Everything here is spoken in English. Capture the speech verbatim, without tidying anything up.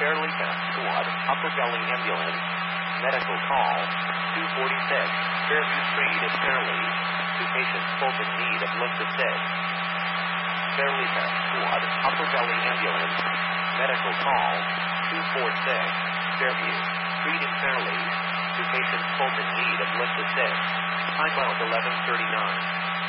Fairleigh Squad, Upper Valley Ambulance, medical call, two forty-six, Fairview Street at Fairleigh, two patients both in need of lift assist. Fairleigh Squad, Upper Valley Ambulance, medical call, two forty-six, Fairview Street in Fairleigh, two patients both in need of lift assist. Time out eleven thirty-nine.